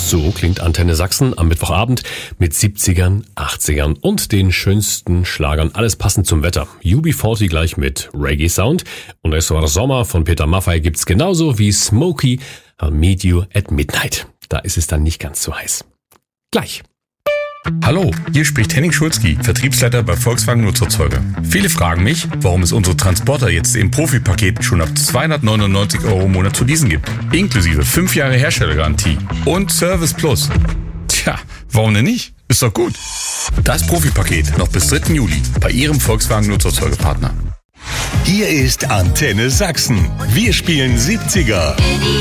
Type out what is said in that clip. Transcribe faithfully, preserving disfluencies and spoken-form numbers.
So klingt Antenne Sachsen am Mittwochabend mit siebzigern, achtzigern und den schönsten Schlagern. Alles passend zum Wetter. U B vierzig gleich mit Reggae Sound. Und es war Sommer von Peter Maffay gibt's genauso wie Smokey, I'll Meet You at Midnight. Da ist es dann nicht ganz so heiß. Gleich. Hallo, hier spricht Henning Schulzki, Vertriebsleiter bei Volkswagen Nutzerzeuger. Viele fragen mich, warum es unsere Transporter jetzt im Profi-Paket schon ab zweihundertneunundneunzig Euro im Monat zu leasen gibt. Inklusive fünf Jahre Herstellergarantie und Service Plus. Tja, warum denn nicht? Ist doch gut. Das Profi-Paket noch bis dritten Juli bei Ihrem Volkswagen Nutzerzeugerpartner. Hier ist Antenne Sachsen. Wir spielen siebziger.